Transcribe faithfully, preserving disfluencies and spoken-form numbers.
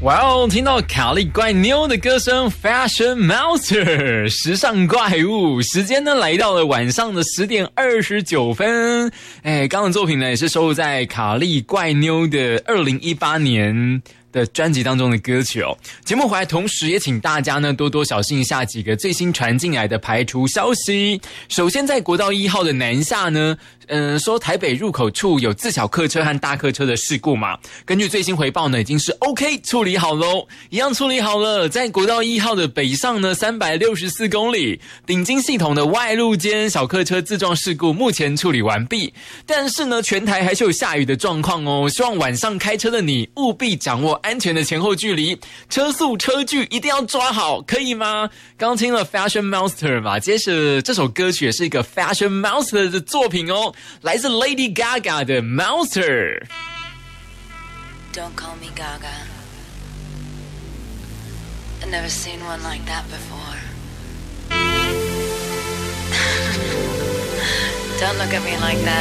哇哦！听到卡莉怪妞的歌声 ，Fashion Monster 时尚怪物。时间呢来到了晚上的十点二十九分。哎，刚刚的作品呢也是收录在卡莉怪妞的二零一八年的专辑当中的歌曲哦。节目回来，同时也请大家呢多多小心一下几个最新传进来的排除消息。首先，在国道一号的南下呢，嗯、呃，说台北入口处有自小客车和大客车的事故嘛。根据最新回报呢，已经是 OK 处理好喽，一样处理好了。在国道一号的北上呢，三百六十四公里，顶金系统的外路间小客车自撞事故目前处理完毕。但是呢，全台还是有下雨的状况哦，希望晚上开车的你务必掌握安全的前后距离，车速车距一定要抓好，可以吗？刚听了 Fashion Monster 嘛，接着这首歌曲也是一个 Fashion Monster 的作品哦，来自 Lady Gaga 的 Monster。Don't call me Gaga. I've never seen one like that before. Don't look at me like that.